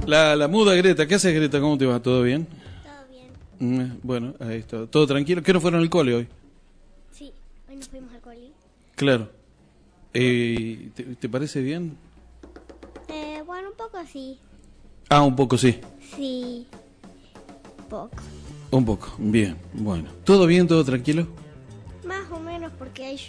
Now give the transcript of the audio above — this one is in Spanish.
La muda Greta. ¿Qué haces, Greta? ¿Cómo te va? ¿Todo bien? Todo bien. Bueno, ahí está. ¿Todo tranquilo? ¿Qué no fueron al cole hoy? Sí, hoy nos fuimos al coli. Claro. ¿Te parece bien? Bueno, un poco sí. Ah, un poco sí. Sí, poco. Un poco. Bien, bueno. ¿Todo bien? ¿Todo tranquilo? Más o menos porque hay